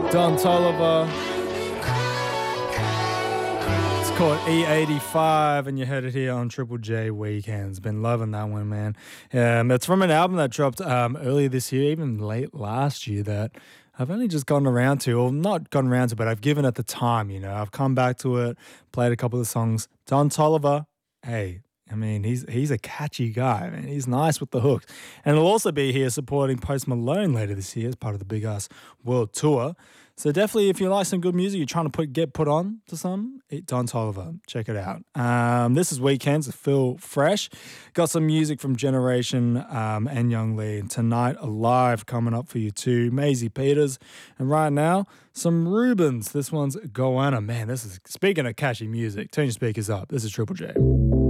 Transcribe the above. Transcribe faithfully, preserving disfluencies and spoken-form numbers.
Don Toliver. It's called E eighty-five, and you heard it here on Triple J Weekends. Been loving that one, man. Um, it's from an album that dropped um, earlier this year, even late last year, that I've only just gotten around to, or not gotten around to, but I've given it the time, you know. I've come back to it, played a couple of songs. Don Toliver, hey, I mean, he's he's a catchy guy, man. He's nice with the hooks. And he'll also be here supporting Post Malone later this year as part of the Big Ass World Tour. So definitely, if you like some good music, you're trying to put get put on to some, it, Don Toliver, check it out. Um, this is Weekends, Feel Fresh. Got some music from Generation um, and Young Lee. And Tonight Alive coming up for you too. Maisie Peters. And right now, some Rubens. This one's Goanna. Man, this is, speaking of catchy music, turn your speakers up. This is Triple J.